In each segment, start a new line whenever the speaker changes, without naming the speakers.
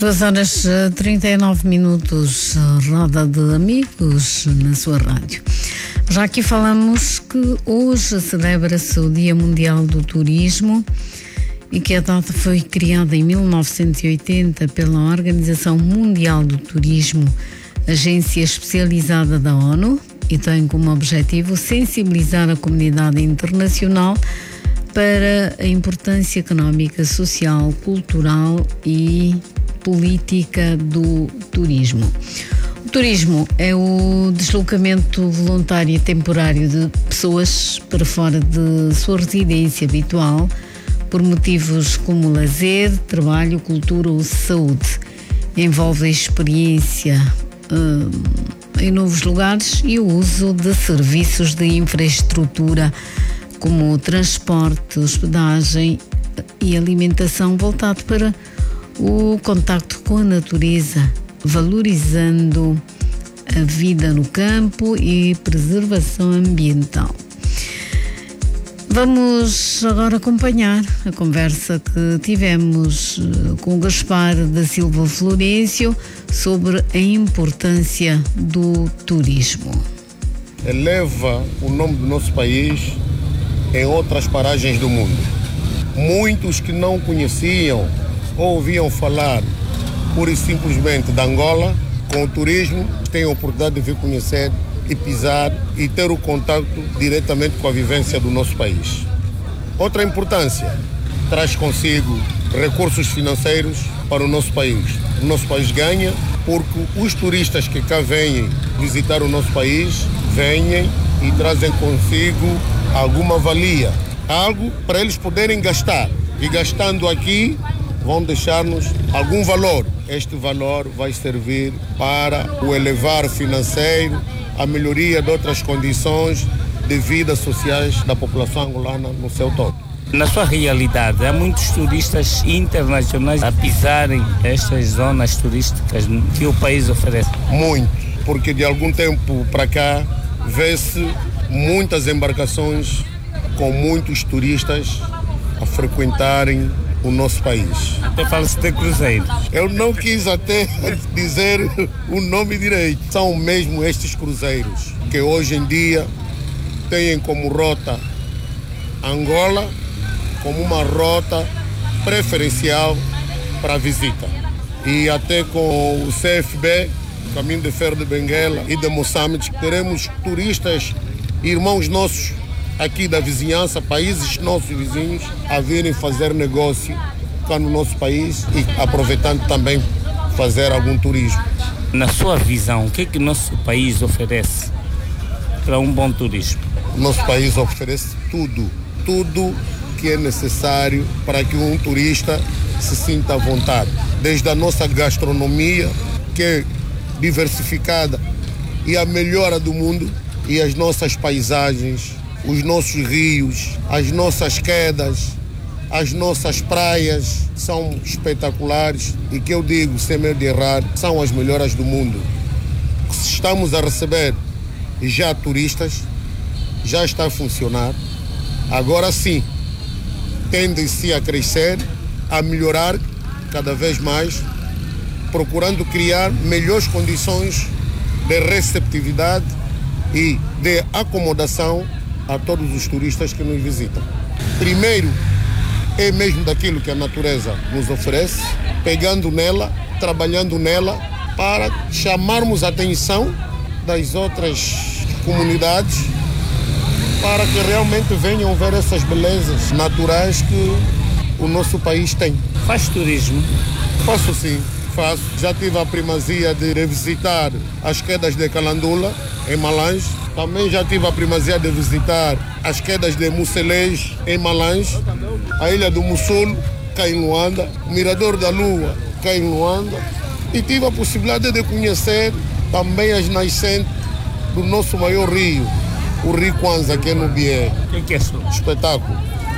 2h39, roda de amigos na sua rádio. Já aqui falamos que hoje celebra-se o Dia Mundial do Turismo e que a data foi criada em 1980 pela Organização Mundial do Turismo, agência especializada da ONU, e tem como objetivo sensibilizar a comunidade internacional para a importância económica, social, cultural e política do turismo. O turismo é o deslocamento voluntário e temporário de pessoas para fora de sua residência habitual por motivos como lazer, trabalho, cultura ou saúde. Envolve a experiência em novos lugares e o uso de serviços de infraestrutura como transporte, hospedagem e alimentação voltado para o contacto com a natureza, valorizando a vida no campo e preservação ambiental. Vamos agora acompanhar a conversa que tivemos com o Gaspar da Silva Florencio sobre a importância do turismo.
Eleva o nome do nosso país em outras paragens do mundo. Muitos que não conheciam ou ouviam falar pura e simplesmente da Angola, com o turismo, têm a oportunidade de vir conhecer e pisar e ter o contato diretamente com a vivência do nosso país. Outra importância, traz consigo recursos financeiros para o nosso país. O nosso país ganha porque os turistas que cá vêm visitar o nosso país, vêm e trazem consigo alguma valia, algo para eles poderem gastar. E gastando aqui, vão deixar-nos algum valor. Este valor vai servir para o elevar financeiro, a melhoria de outras condições de vida sociais da população angolana no seu todo.
Na sua realidade, há muitos turistas internacionais a pisarem estas zonas turísticas que o país oferece?
Muito, porque de algum tempo para cá vê-se muitas embarcações com muitos turistas a frequentarem o nosso país.
Até fala-se de cruzeiros.
Eu não quis até dizer o nome direito. São mesmo estes cruzeiros que hoje em dia têm como rota Angola como uma rota preferencial para a visita. E até com o CFB, Caminho de Ferro de Benguela e de Moçambique, teremos turistas, irmãos nossos aqui da vizinhança, países nossos vizinhos, a virem fazer negócio cá no nosso país e aproveitando também fazer algum turismo.
Na sua visão, o que é que o nosso país oferece para um bom turismo?
O nosso país oferece tudo que é necessário para que um turista se sinta à vontade. Desde a nossa gastronomia, que é diversificada e a melhor do mundo, e as nossas paisagens, os nossos rios, as nossas quedas, as nossas praias são espetaculares e que eu digo, sem medo de errar, são as melhores do mundo. Estamos a receber já turistas, já está a funcionar. Agora sim, tendem-se a crescer, a melhorar cada vez mais, procurando criar melhores condições de receptividade e de acomodação a todos os turistas que nos visitam. Primeiro, é mesmo daquilo que a natureza nos oferece, pegando nela, trabalhando nela, para chamarmos a atenção das outras comunidades, para que realmente venham ver essas belezas naturais que o nosso país tem.
Faz turismo?
Faço sim, faço. Já tive a primazia de revisitar as quedas de Calandula, em Malange. Também já tive a primazia de visitar as quedas de Mucelês, em Malange, a Ilha do Mussulo, cá em Luanda, o Mirador da Lua, cá em Luanda. E tive a possibilidade de conhecer também as nascentes do nosso maior rio, o Rio Kwanza, que é no Bié.
O que é isso?
Espetáculo.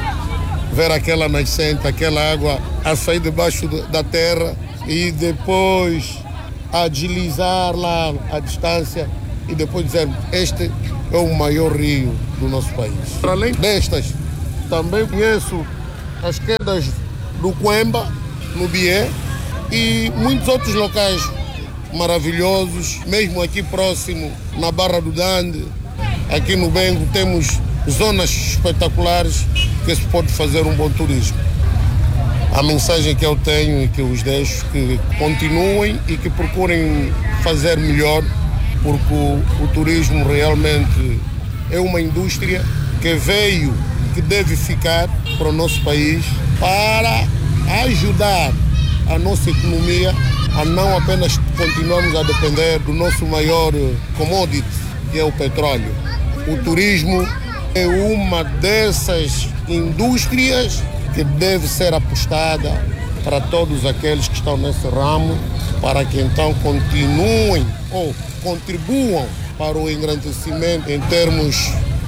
Ver aquela nascente, aquela água a sair debaixo da terra e depois a deslizar lá à distância e depois dizer, este é o maior rio do nosso país. Para além destas, também conheço as quedas do Coemba, no Bié, e muitos outros locais maravilhosos, mesmo aqui próximo, na Barra do Dande, aqui no Bengo, temos zonas espetaculares que se pode fazer um bom turismo. A mensagem que eu tenho e que os deixo, que continuem e que procurem fazer melhor, porque o turismo realmente é uma indústria que veio, que deve ficar para o nosso país, para ajudar a nossa economia a não apenas continuarmos a depender do nosso maior commodity, que é o petróleo. O turismo é uma dessas indústrias que deve ser apostada para todos aqueles que estão nesse ramo, para que então continuem ou contribuam para o engrandecimento em termos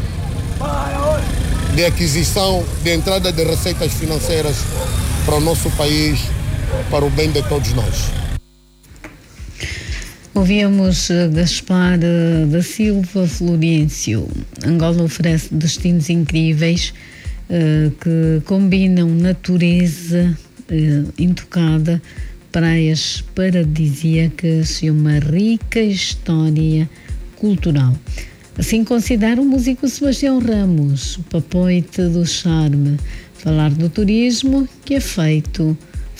de aquisição, de entrada de receitas financeiras para o nosso país, para o bem de todos nós.
Ouvíamos Gaspar da Silva Florencio. Angola oferece destinos incríveis que combinam natureza intocada, praias paradisíacas e uma rica história cultural. Assim considera o músico Sebastião Ramos, o papoite do charme. Fala do turismo que é feito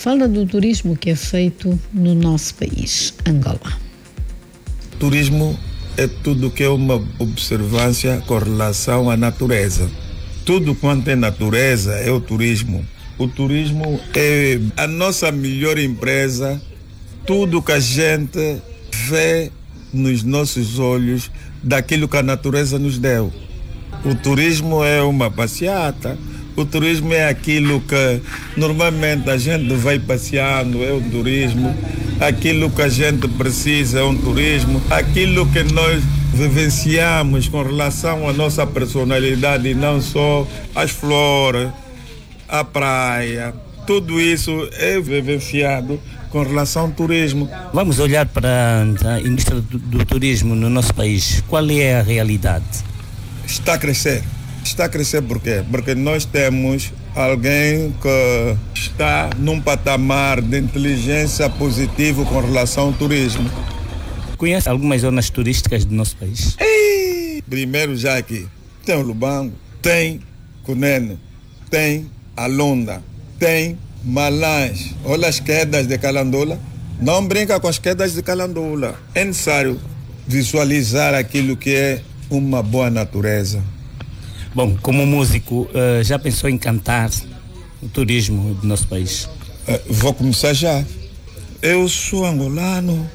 no nosso país, Angola.
Turismo é tudo que é uma observância com relação à natureza. Tudo quanto é natureza é o turismo. O turismo é a nossa melhor empresa. Tudo que a gente vê nos nossos olhos daquilo que a natureza nos deu. O turismo é uma passeata. O turismo é aquilo que normalmente a gente vai passeando, é o turismo. Aquilo que a gente precisa é um turismo. Aquilo que nós vivenciamos com relação à nossa personalidade, e não só as flores, a praia, tudo isso é vivenciado com relação ao turismo.
Vamos olhar para a indústria do turismo no nosso país. Qual é a realidade?
Está a crescer. Está a crescer por quê? Porque nós temos alguém que está num patamar de inteligência positivo com relação ao turismo.
Conhece algumas zonas turísticas do nosso país?
Primeiro já aqui, tem o Lubango, tem Cunene, tem Alonda, tem Malães. Olha as quedas de Calandola. Não brinca com as quedas de Calandola. É necessário visualizar aquilo que é uma boa natureza.
Bom, como músico, já pensou em cantar o turismo do nosso país?
Vou começar já. Eu sou angolano.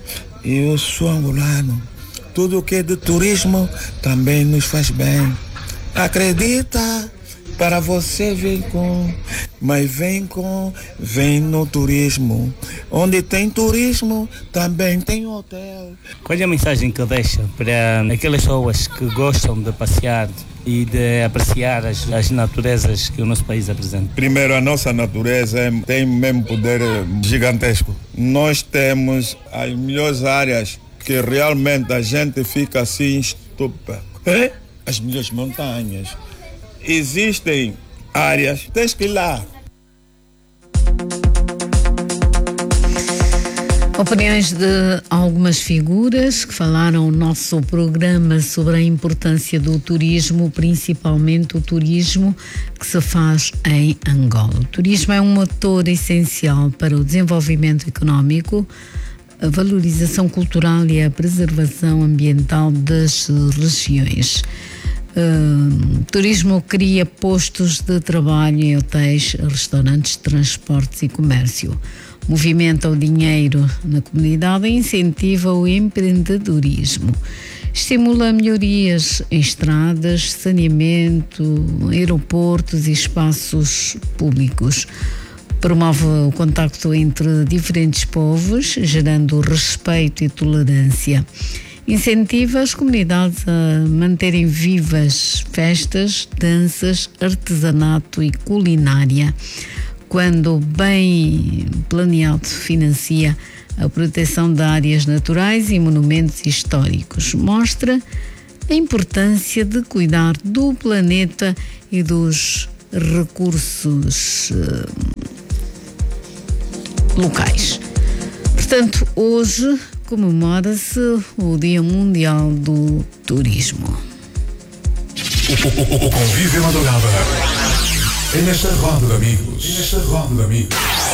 Tudo que é de turismo também nos faz bem. Acredita, para você vem no turismo. Onde tem turismo, também tem hotel.
Qual é a mensagem que deixa para aquelas pessoas que gostam de passear e de apreciar as naturezas que o nosso país apresenta?
Primeiro, a nossa natureza tem mesmo poder gigantesco. Nós temos as melhores áreas que realmente a gente fica assim estúpido. As melhores montanhas. Existem áreas, tens que ir lá.
Opiniões de algumas figuras que falaram no nosso programa sobre a importância do turismo, principalmente o turismo que se faz em Angola. O turismo é um motor essencial para o desenvolvimento económico, a valorização cultural e a preservação ambiental das regiões. Turismo cria postos de trabalho em hotéis, restaurantes, transportes e comércio. Movimenta o dinheiro na comunidade e incentiva o empreendedorismo. Estimula melhorias em estradas, saneamento, aeroportos e espaços públicos. Promove o contacto entre diferentes povos, gerando respeito e tolerância. Incentiva as comunidades a manterem vivas festas, danças, artesanato e culinária. Quando bem planeado, financia a proteção de áreas naturais e monumentos históricos. Mostra a importância de cuidar do planeta e dos recursos locais. Portanto, hoje comemora-se o Dia Mundial do Turismo.
O convívio madrugada é nesta roda de amigos.